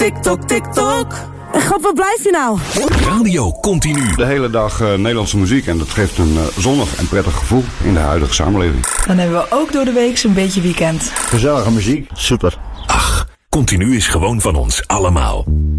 TikTok, TikTok. God, waar blijf je nou? Radio Continu. De hele dag Nederlandse muziek en dat geeft een zonnig en prettig gevoel in de huidige samenleving. Dan hebben we ook door de week zo'n beetje weekend. Gezellige muziek, super. Ach, Continu is gewoon van ons allemaal.